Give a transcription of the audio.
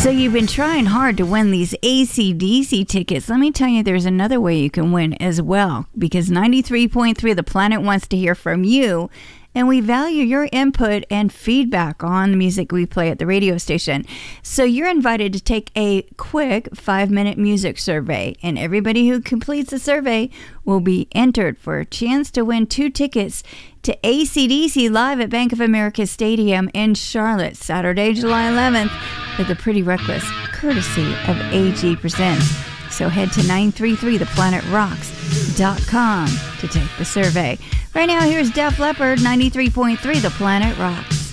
So you've been trying hard to win these AC/DC tickets. Let me tell you, there's another way you can win as well, because 93.3 The Planet wants to hear from you, and we value your input and feedback on the music we play at the radio station. So you're invited to take a quick 5-minute music survey, and everybody who completes the survey will be entered for a chance to win 2 tickets to AC/DC live at Bank of America Stadium in Charlotte, Saturday, July 11th, with the Pretty Reckless, courtesy of AG Presents. So head to 933theplanetrocks.com to take the survey. Right now, here's Def Leppard, 93.3 The Planet Rocks.